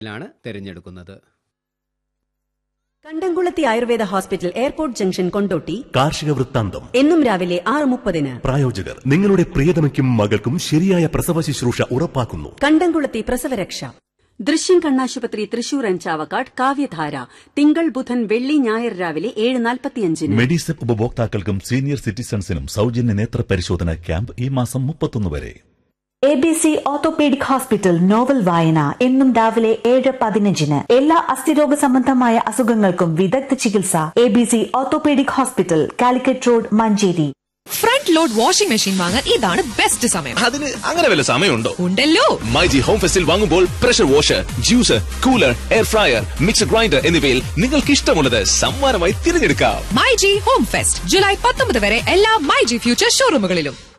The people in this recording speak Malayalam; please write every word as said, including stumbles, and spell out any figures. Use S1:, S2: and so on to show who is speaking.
S1: ാണ് തെരഞ്ഞെടുക്കുന്നത്.
S2: കണ്ടംകുളത്തി Ayurveda hospital airport junction Kondotty
S3: കാർഷിക വൃത്താന്തം
S2: എന്നും രാവിലെ ആറ് മുപ്പതിന്.
S3: പ്രായോജകർ നിങ്ങളുടെ പ്രിയതമയ്ക്കും മകൾക്കും ശരിയായ പ്രസവ ശുശ്രൂഷ ഉറപ്പാക്കുന്നു.
S2: കണ്ടംകുളത്തി പ്രസവരക്ഷ. ദൃശ്യം കണ്ണാശുപത്രി തൃശൂർ ആൻഡ് ചാവക്കാട് കാവ്യധാര തിങ്കൾ ബുധൻ വെള്ളി ഞായർ രാവിലെ ഏഴ് നാൽപ്പത്തിയഞ്ചിന്.
S4: മെഡിസെപ്പ് ഉപഭോക്താക്കൾക്കും സീനിയർ സിറ്റിസൺസിനും സൗജന്യ നേത്ര പരിശോധന ക്യാമ്പ് ഈ മാസം മുപ്പത്തൊന്ന് വരെ.
S5: A B C orthopaedic hospital novel വായന എന്നും രാവിലെ ഏഴ് പതിനഞ്ചിന്. എല്ലാ അസ്ഥിരോഗ സംബന്ധമായ അസുഖങ്ങൾക്കും വിദഗ്ധ ചികിത്സ. A B C orthopaedic hospital, Calicut road, Manjeri.
S6: Front load washing machine വാങ്ങാൻ ഇതാണ് ബെസ്റ്റ് സമയം.
S7: അതിന് അങ്ങനെ വല്ല സമയമുണ്ടോ?
S6: ഉണ്ടല്ലോ.
S7: മൈജി ഹോം ഫെസ്റ്റിൽ വാങ്ങുമ്പോൾ pressure washer, juicer, cooler, air fryer, mixer grinder എന്നിവയിൽ നിങ്ങൾക്ക് ഇഷ്ടമുള്ളത് സമ്മാനമായി തിരഞ്ഞെടുക്കാം.
S6: മൈജി ഹോം ഫെസ്റ്റ് ജൂലൈ പത്തൊമ്പത് വരെ എല്ലാ മൈജി ഫ്യൂച്ചർ ഷോറൂമുകളിലും.